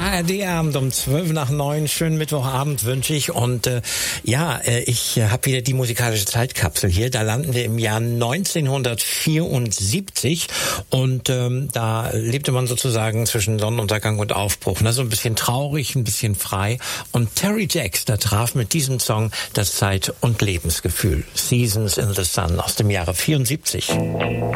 ARD-Abend um 8:55. Schönen Mittwochabend wünsche ich. Und ich habe wieder die musikalische Zeitkapsel hier. Da landen wir im Jahr 1974. Und da lebte man sozusagen zwischen Sonnenuntergang und Aufbruch. So ein bisschen traurig, ein bisschen frei. Und Terry Jacks, da traf mit diesem Song das Zeit- und Lebensgefühl. Seasons in the Sun aus dem Jahre 74.